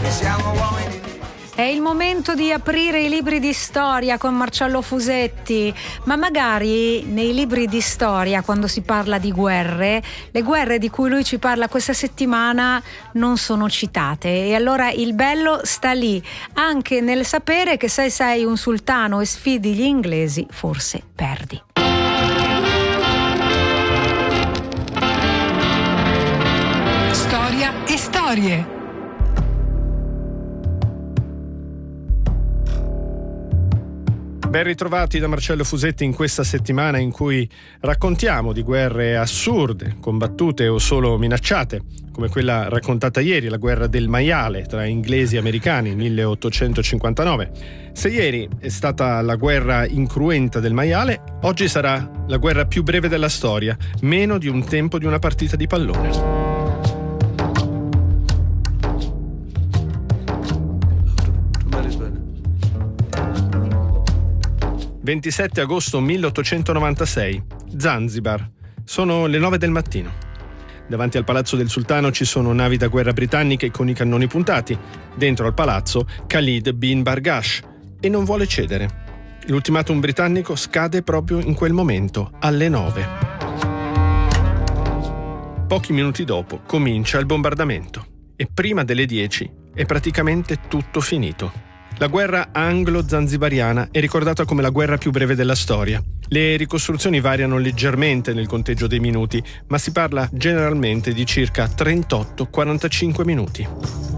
siamo uomini. È il momento di aprire i libri di storia con Marcello Fusetti, ma magari nei libri di storia, quando si parla di guerre, le guerre di cui lui ci parla questa settimana non sono citate, e allora il bello sta lì, anche nel sapere che se sei un sultano e sfidi gli inglesi, forse perdi. Storia e storie. Ben ritrovati da Marcello Fusetti in questa settimana in cui raccontiamo di guerre assurde, combattute o solo minacciate, come quella raccontata ieri, la guerra del maiale tra inglesi e americani, 1859. Se ieri è stata la guerra incruenta del maiale, oggi sarà la guerra più breve della storia, meno di un tempo di una partita di pallone. 27 agosto 1896, Zanzibar. Sono le 9 del mattino. Davanti al palazzo del sultano ci sono navi da guerra britanniche con i cannoni puntati. Dentro al palazzo Khalid bin Bargash e non vuole cedere. L'ultimatum britannico scade proprio in quel momento, alle 9. Pochi minuti dopo comincia il bombardamento e prima delle 10 è praticamente tutto finito. La guerra anglo-zanzibariana è ricordata come la guerra più breve della storia. Le ricostruzioni variano leggermente nel conteggio dei minuti, ma si parla generalmente di circa 38-45 minuti.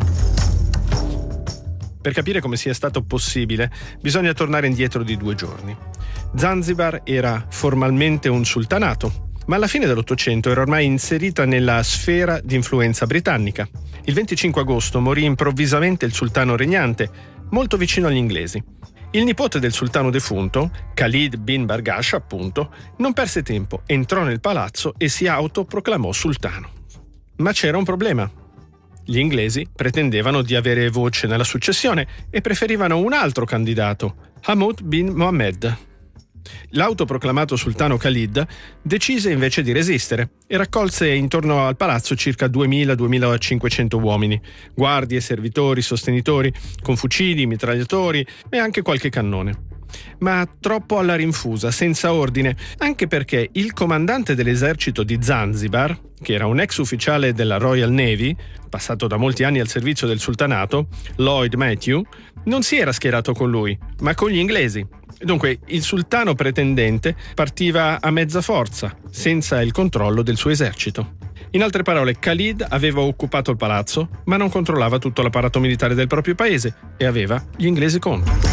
Per capire come sia stato possibile, bisogna tornare indietro di 2 giorni. Zanzibar era formalmente un sultanato, ma alla fine dell'Ottocento era ormai inserita nella sfera di influenza britannica. Il 25 agosto morì improvvisamente il sultano regnante, molto vicino agli inglesi. Il nipote del sultano defunto, Khalid bin Bargash appunto, non perse tempo, entrò nel palazzo e si autoproclamò sultano. Ma c'era un problema. Gli inglesi pretendevano di avere voce nella successione e preferivano un altro candidato, Hamud bin Mohammed. L'autoproclamato sultano Khalid decise invece di resistere e raccolse intorno al palazzo circa 2.000-2.500 uomini, guardie, servitori, sostenitori, con fucili, mitragliatori e anche qualche cannone. Ma troppo alla rinfusa, senza ordine, anche perché il comandante dell'esercito di Zanzibar, che era un ex ufficiale della Royal Navy, passato da molti anni al servizio del sultanato, Lloyd Matthew, non si era schierato con lui, ma con gli inglesi. Dunque, il sultano pretendente partiva a mezza forza, senza il controllo del suo esercito. In altre parole, Khalid aveva occupato il palazzo, ma non controllava tutto l'apparato militare del proprio paese e aveva gli inglesi contro.